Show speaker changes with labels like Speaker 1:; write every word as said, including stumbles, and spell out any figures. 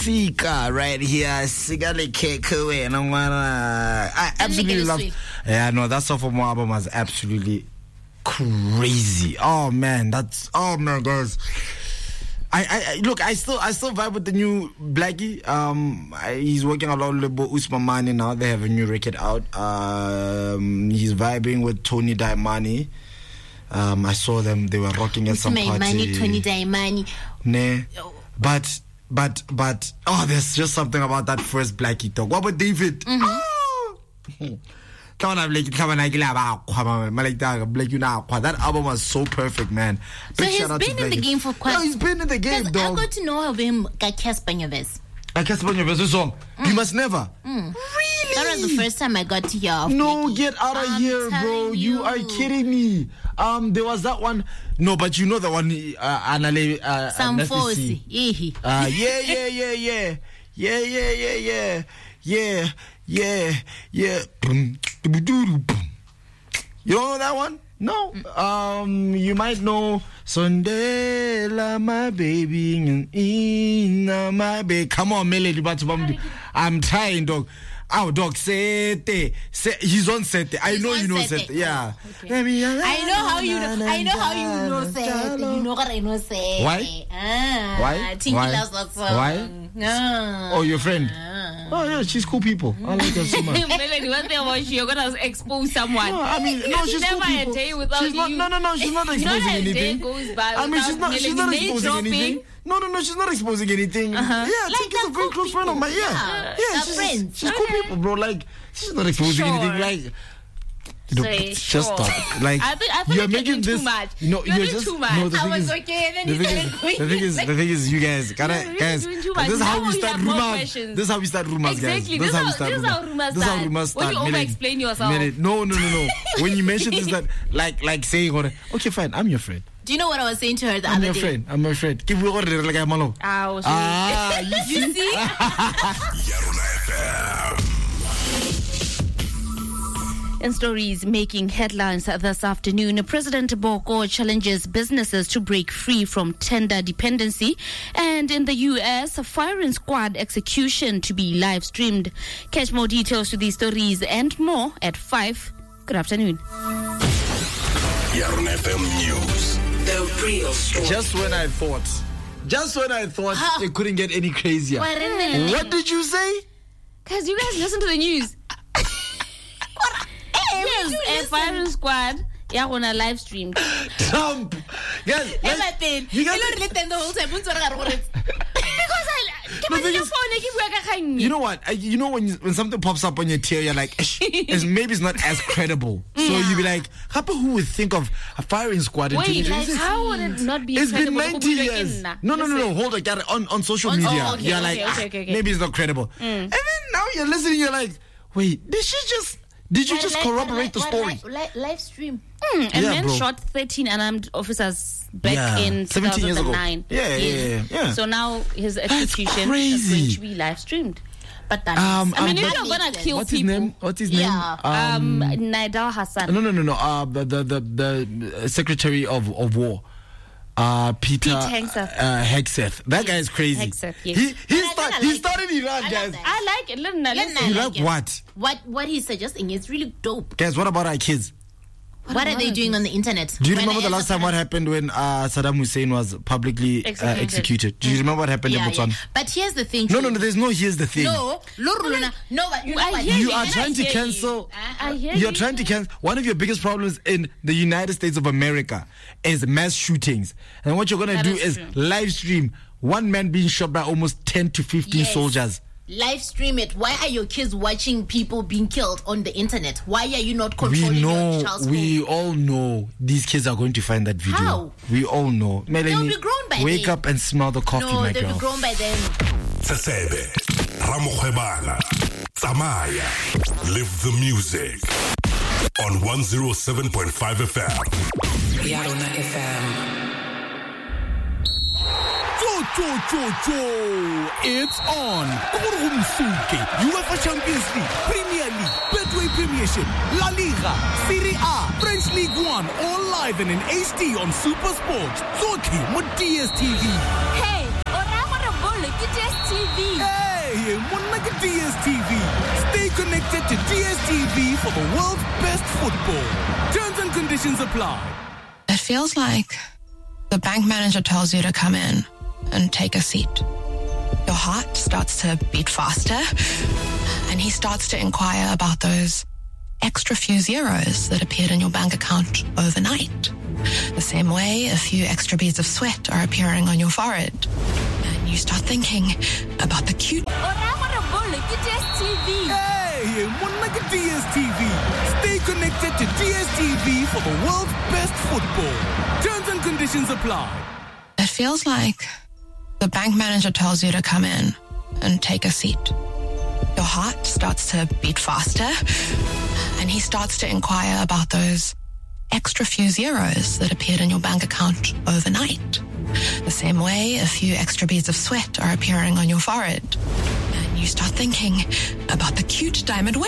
Speaker 1: Sika right here. Sika le keko and I wanna I absolutely love. Yeah, no, that sophomore album was absolutely crazy. Oh man, that's oh man, guys. I, I look. I still, I still vibe with the new Blackie. Um, I, he's working a lot with Usman Mane now. They have a new record out. Um, he's vibing with Tony Diamani. Um, I saw them. They were rocking at some party.
Speaker 2: Money, Tony Diamani.
Speaker 1: Nah, but, but, but. Oh, there's just something about that first Blackie talk. What about David?
Speaker 2: Mm-hmm.
Speaker 1: Oh! Come on, Blackie. Come on, that album was so perfect, man.
Speaker 2: Big so he's been in the game for quite.
Speaker 1: No, he's been in the game, dog.
Speaker 2: I got to know of him. Casper Nyovez.
Speaker 1: Casper Nyovez song. Mm. You must never.
Speaker 2: Mm. Really? That was the first time I got to hear of
Speaker 1: No,
Speaker 2: Blackie.
Speaker 1: Get out of I'm here, bro. You. you are kidding me. Um, there was that one. No, but you know the one. Uh, Anale. Uh,
Speaker 2: Some force.
Speaker 1: Uh, yeah, yeah, yeah, yeah, yeah, yeah, yeah, yeah, yeah, yeah, yeah. You don't know that one? No. Um, you might know Sondela, my baby, Ina, my baby. Come on, Melody, but I'm trying, dog. Oh, dog, Sete. He's on Sete. I know you know Sete. Yeah.
Speaker 2: Okay. I know how you know. I know how you know Sete. You know what I know Sete.
Speaker 1: Why?
Speaker 2: Ah,
Speaker 1: Why?
Speaker 2: Tinky
Speaker 1: Why?
Speaker 2: loves that song.
Speaker 1: Why?
Speaker 2: Ah.
Speaker 1: Oh, your friend?
Speaker 2: Ah.
Speaker 1: Oh, yeah, she's cool people. I like her so much.
Speaker 3: Melody, one thing about you, you're going to expose someone.
Speaker 1: No, I mean, no, she's
Speaker 3: never
Speaker 1: cool people.
Speaker 3: a day without
Speaker 1: she's not,
Speaker 3: you.
Speaker 1: No, no, no, she's not exposing
Speaker 3: not
Speaker 1: anything.
Speaker 3: A day goes by
Speaker 1: I mean, she's not, she's not exposing
Speaker 3: dropping.
Speaker 1: anything. No, no, no, she's not exposing anything.
Speaker 3: Uh-huh.
Speaker 1: Yeah,
Speaker 2: like
Speaker 1: Tinky's a very close friend of mine. Yeah,
Speaker 2: yeah,
Speaker 1: yeah,
Speaker 2: she's, friends.
Speaker 1: She's
Speaker 2: okay.
Speaker 1: cool people, bro. Like, she's not exposing
Speaker 3: Sure.
Speaker 1: anything. Like, you know,
Speaker 3: Say,
Speaker 1: just
Speaker 3: sure.
Speaker 1: stop. Like,
Speaker 3: I think, I think
Speaker 1: you're
Speaker 3: you're
Speaker 1: making this
Speaker 3: too much.
Speaker 1: No,
Speaker 3: you're,
Speaker 1: you're
Speaker 3: doing
Speaker 1: just
Speaker 3: too much.
Speaker 1: no. The
Speaker 2: I
Speaker 1: thing
Speaker 2: was
Speaker 1: is,
Speaker 2: okay, and then
Speaker 1: the
Speaker 2: he
Speaker 1: thing
Speaker 2: started
Speaker 1: is,
Speaker 2: going.
Speaker 1: the thing is, the thing is, you guys, gotta,
Speaker 3: You're really
Speaker 1: guys.
Speaker 3: doing too
Speaker 1: This is
Speaker 3: much.
Speaker 1: how
Speaker 3: Now
Speaker 1: we
Speaker 3: we
Speaker 1: start
Speaker 3: have more
Speaker 1: rumors.
Speaker 3: questions.
Speaker 1: This is how we start rumors, guys.
Speaker 3: Exactly.
Speaker 1: This is
Speaker 3: This
Speaker 1: how we
Speaker 3: how-
Speaker 1: start
Speaker 3: this is how
Speaker 1: rumors.
Speaker 3: rumors
Speaker 1: This is how
Speaker 3: start.
Speaker 1: rumors
Speaker 3: When
Speaker 1: start.
Speaker 3: you
Speaker 1: Meaning-
Speaker 3: over-explain yourself.
Speaker 1: meaning- No, no, no, no. When you mention this, that like, like saying, okay, fine, I'm your friend.
Speaker 2: Do you know what I was saying to her the
Speaker 1: I'm
Speaker 2: other
Speaker 1: your
Speaker 2: day?
Speaker 1: friend. I'm your friend. Give me order like I'm alone.
Speaker 3: Ah,
Speaker 1: Ah, you see?
Speaker 2: You see?
Speaker 3: In stories making headlines this afternoon, President Boko challenges businesses to break free from tender dependency. And in the U S, a firing squad execution to be live streamed. Catch more details to these stories and more at five. Good afternoon.
Speaker 4: Yarn F M News. The real story.
Speaker 1: Just when I thought, just when I thought
Speaker 2: Huh?
Speaker 1: it couldn't get any crazier. What did you say?
Speaker 3: Guys, you guys listen to the news. Yes, a firing squad. Yeah, on a live stream.
Speaker 1: Trump. Yes. Like, you guys,
Speaker 2: the whole time.
Speaker 3: Because I,
Speaker 1: No, because- you know what? I, you know when you, when something pops up on your tail, you're like, "Ish," it's, maybe it's not as credible. So
Speaker 2: Yeah.
Speaker 1: you be like, how about who would think of a firing squad in
Speaker 3: Wait,
Speaker 1: twenty
Speaker 3: like,
Speaker 1: twenty-six?
Speaker 3: how would it not be
Speaker 1: It's been
Speaker 3: credible?
Speaker 1: ninety years. No, no, no, no. Hold on, get it on on social
Speaker 2: On-
Speaker 1: media.
Speaker 2: oh, okay,
Speaker 1: you're
Speaker 3: okay,
Speaker 1: like,
Speaker 3: okay,
Speaker 1: ah,
Speaker 3: okay, okay.
Speaker 1: maybe it's not credible. And then now you're listening. You're like, wait, did she just? Did you just corroborate the story?
Speaker 2: Live, live stream.
Speaker 3: Mm, a
Speaker 1: Yeah,
Speaker 3: man
Speaker 1: bro.
Speaker 3: shot thirteen unarmed officers back
Speaker 1: Yeah,
Speaker 3: in
Speaker 1: seventeen years ago.
Speaker 3: two thousand nine.
Speaker 1: Yeah, yeah, yeah, yeah.
Speaker 3: So now his execution is
Speaker 1: crazy.
Speaker 3: going to be live streamed.
Speaker 2: But that
Speaker 1: Um,
Speaker 3: I mean,
Speaker 1: um,
Speaker 3: if
Speaker 1: but-
Speaker 3: you're gonna
Speaker 2: makes
Speaker 3: kill
Speaker 1: What's his
Speaker 3: people,
Speaker 1: name? What's his
Speaker 2: Yeah.
Speaker 1: name?
Speaker 3: um, Nidal Hassan,
Speaker 1: No, no, no, no. Uh, the the the, the Secretary of, of War, uh, Peter
Speaker 3: Pete Hegseth.
Speaker 1: Uh, Hegseth. That guy is crazy.
Speaker 3: Hegseth, yes.
Speaker 1: He he,
Speaker 2: But I
Speaker 1: start,
Speaker 2: think I
Speaker 1: he
Speaker 2: like
Speaker 1: started Iran,
Speaker 2: I love
Speaker 1: guys.
Speaker 2: that.
Speaker 3: I like it. Listen,
Speaker 2: Listen,
Speaker 3: listen.
Speaker 2: I
Speaker 1: You
Speaker 2: like
Speaker 1: like
Speaker 2: it.
Speaker 1: what?
Speaker 2: What what he's suggesting is really dope.
Speaker 1: Guys, what about our kids?
Speaker 2: What, are they doing on the internet?
Speaker 1: Do you
Speaker 2: When
Speaker 1: remember
Speaker 2: I
Speaker 1: the last
Speaker 2: answer
Speaker 1: time what
Speaker 2: that-
Speaker 1: happened when uh, Saddam Hussein was publicly uh,
Speaker 3: Executed.
Speaker 1: executed? Do you remember what happened
Speaker 2: Yeah,
Speaker 1: in
Speaker 2: yeah.
Speaker 1: Botswana?
Speaker 2: But here's the thing.
Speaker 1: No, no, no. There's no. Here's the thing.
Speaker 2: No, Luruluna. No, but you know
Speaker 3: I
Speaker 2: what?
Speaker 3: hear
Speaker 1: You
Speaker 3: you,
Speaker 1: are
Speaker 3: and I
Speaker 1: trying to
Speaker 3: hear you.
Speaker 1: cancel.
Speaker 3: I hear
Speaker 1: You're
Speaker 3: you.
Speaker 1: trying to cancel. One of your biggest problems in the United States of America is mass shootings. And what you're going to
Speaker 3: That
Speaker 1: do
Speaker 3: is
Speaker 1: is
Speaker 3: true.
Speaker 1: live stream one man being shot by almost ten to fifteen
Speaker 2: Yes.
Speaker 1: soldiers.
Speaker 2: Live stream it. Why are your kids watching people being killed on the internet? Why are you not
Speaker 1: We
Speaker 2: controlling
Speaker 1: know,
Speaker 2: your child's
Speaker 1: we
Speaker 2: phone?
Speaker 1: all know these kids are going to find that video.
Speaker 2: How?
Speaker 1: We all know. Melanie,
Speaker 2: be grown by
Speaker 1: wake
Speaker 2: then.
Speaker 1: up and smell the coffee,
Speaker 2: No,
Speaker 1: my
Speaker 2: they'll
Speaker 1: girl.
Speaker 2: be grown by then.
Speaker 4: Tsesebe, Ramokgwebana, Tsamaya, live the music on one oh seven point five F M.
Speaker 5: Yarona F M.
Speaker 6: Cho, cho, cho. It's on. Umsuke, UEFA Champions League, Premier League, Betway Premiership, La Liga, Serie A, French League One, all live and in H D on Super Sport. Zoki, mo D S T V.
Speaker 3: Hey, ora gore bolo ke D S T
Speaker 7: S T V.
Speaker 6: Hey, Monarch D S T V. Stay connected to D S T V for the world's best football. Terms and conditions apply.
Speaker 8: It feels like the bank manager tells you to come in and take a seat. Your heart starts to beat faster, and he starts to inquire about those extra few zeros that appeared in your bank account overnight. The same way a few extra beads of sweat are appearing on your forehead. And you start thinking about the cute...
Speaker 6: Hey, Monarch D S T V. Stay connected to D S T V for the world's best football. Terms and conditions apply.
Speaker 8: It feels like the bank manager tells you to come in and take a seat. Your heart starts to beat faster, and he starts to inquire about those extra few zeros that appeared in your bank account overnight. The same way a few extra beads of sweat are appearing on your forehead. And you start thinking about the cute diamond